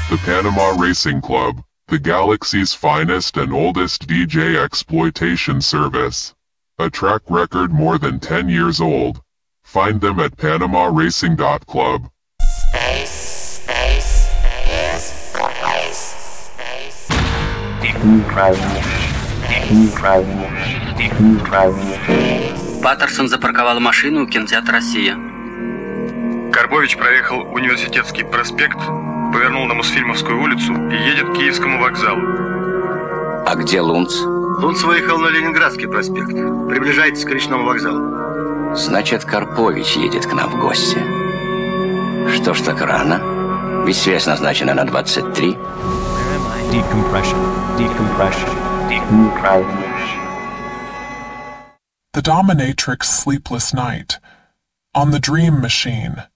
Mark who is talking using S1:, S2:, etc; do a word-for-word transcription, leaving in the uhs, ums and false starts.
S1: The Panama Racing Club, the galaxy's finest and oldest D J exploitation service. A track record more than ten years old. Find them at panama racing dot club.
S2: Space, space, is the place. Space.
S3: Паттерсон запарковал машину у кинотеатра «Россия».
S4: Карбович проехал Университетский проспект, повернул на Мосфильмовскую улицу и едет к Киевскому вокзалу.
S5: А где Лунц?
S6: Лунц выехал на Ленинградский проспект. Приближается к речному вокзалу.
S5: Значит, Карпович едет к нам в гости. Что ж так рано? Ведь связь назначена на двадцать три.
S7: Decompression. Decompression. Decompression.
S8: The Dominatrix Sleepless Night. On the Dream Machine.